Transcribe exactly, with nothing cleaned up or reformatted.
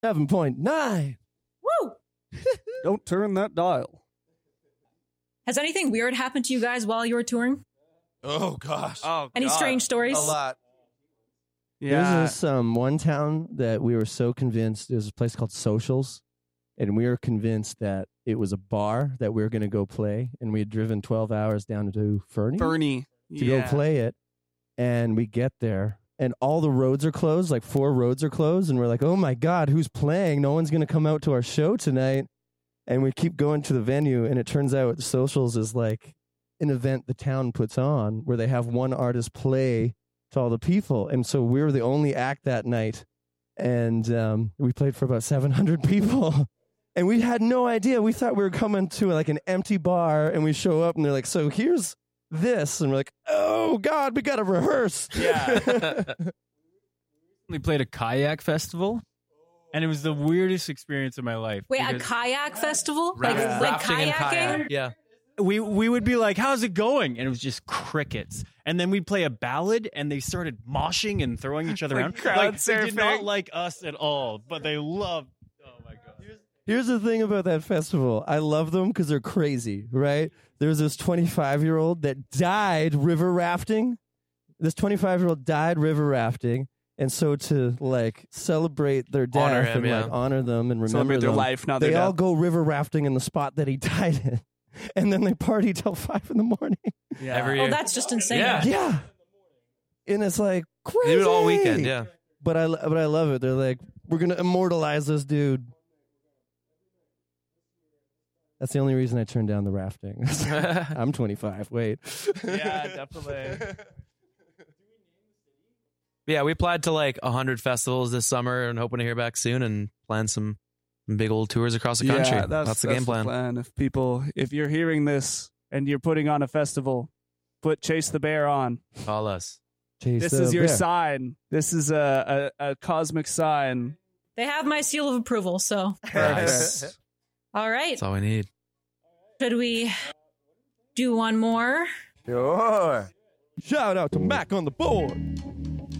seven point nine. Woo! Don't turn that dial. Has anything weird happened to you guys while you were touring? Oh, gosh. Oh, Any God. strange stories? A lot. Yeah. There's this um, one town that we were so convinced, there's a place called Socials, and we were convinced that it was a bar that we were going to go play, and we had driven twelve hours down to Fernie, Fernie. to yeah. go play it, and we get there, and all the roads are closed, like four roads are closed, and we're like, oh my God, who's playing? No one's going to come out to our show tonight. And we keep going to the venue, and it turns out Socials is like an event the town puts on where they have one artist play to all the people. And so we were the only act that night, and um, we played for about seven hundred people. And we had no idea. We thought we were coming to like an empty bar, and we show up, and they're like, so here's this. And we're like, oh, God, we got to rehearse. Yeah. We played a kayak festival, and it was the weirdest experience of my life. Wait, a because kayak festival? Raft- like like rafting and kayaking? kayak. Yeah. we we would be like, how's it going? And it was just crickets. And then we'd play a ballad, and they started moshing and throwing each other Like around. crowd Like, they did not surfing. like us at all, but they loved. Oh my God. Here's the thing about that festival. I love them because they're crazy, right? There's this twenty-five-year-old that died river rafting. This twenty-five-year-old died river rafting. And so to, like, celebrate their death Honor him, and, yeah. like, honor them and remember Celebrate their them, life, not they their all death. go river rafting in the spot that he died in. And then they party till five in the morning. Yeah. Every Oh, year. that's just insane. Yeah. Yeah. And it's, like, crazy. They do it all weekend, yeah. But I, but I love it. They're like, we're going to immortalize this dude. That's the only reason I turned down the rafting. I'm twenty-five. Wait. Yeah, definitely. Yeah, we applied to like one hundred festivals this summer and hoping to hear back soon and plan some big old tours across the country. Yeah, that's, the game plan. If people, if you're hearing this and you're putting on a festival, put Chase the Bear on. Call us. Chase This the is your bear. sign. This is a, a, a cosmic sign. They have my seal of approval, so. Nice. All right. That's all we need. Should we do one more? Sure. Shout out to Mac on the board.